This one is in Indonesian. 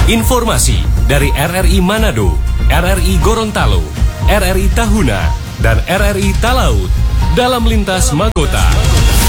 Informasi dari RRI Manado, RRI Gorontalo, RRI Tahuna, dan RRI Talaut dalam Lintas Magota.